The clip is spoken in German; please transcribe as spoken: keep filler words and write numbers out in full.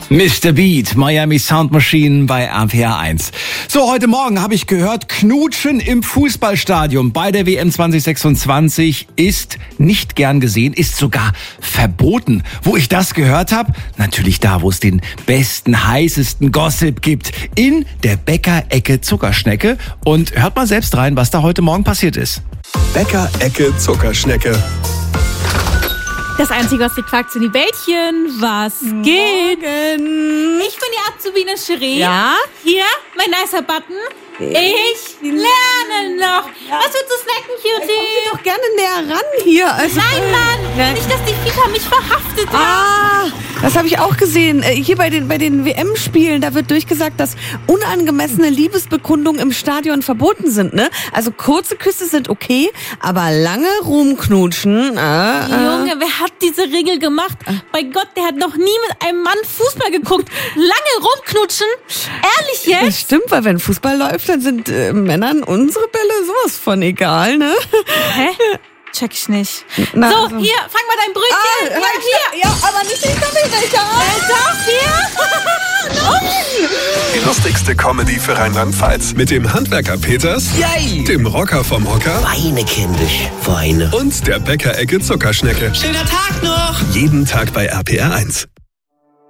Mister Beat, Miami Sound Machine bei R P R eins. So, heute Morgen habe ich gehört, Knutschen im Fußballstadion bei der W M zwanzig sechsundzwanzig ist nicht gern gesehen, ist sogar verboten. Wo ich das gehört habe? Natürlich da, wo es den besten, heißesten Gossip gibt. In der Bäckerecke Zuckerschnecke. Und hört mal selbst rein, was da heute Morgen passiert ist. Bäckerecke Zuckerschnecke. Das einzige, was dich fragt, sind die Bällchen. Was geht? Morgen. Ich bin die Azubine Cherie. Ja? Hier, mein nicer Button. Ich lerne noch. Was willst du snacken, Cutie? Komm doch gerne näher ran hier. Also, Nein, Mann. äh, Nicht, dass die Viecher mich verhaftet haben. Ah, das habe ich auch gesehen. Äh, Hier bei den, bei den W M-Spielen, da wird durchgesagt, dass unangemessene Liebesbekundungen im Stadion verboten sind. Ne? Also kurze Küsse sind okay, aber lange rumknutschen. Äh, äh. Junge, wer hat diese Regel gemacht? Bei Gott, der hat noch nie mit einem Mann Fußball geguckt. Lange rumknutschen? Ehrlich Das jetzt? stimmt, weil wenn Fußball läuft, dann sind äh, Männern unsere Bälle sowas von egal, ne? Hä? Check ich nicht. Na, so, also- hier, fang mal dein Brötchen. Ah, ja, halt, hier. Ja, aber nicht den Kaffeebecher. Äh, doch, hier. Die lustigste Comedy für Rheinland-Pfalz. Mit dem Handwerker Peters, Yay! dem Rocker vom Hocker Weine kindisch, Weine. und der Bäckerecke Zuckerschnecke. Schöner Tag noch! Jeden Tag bei R P R eins.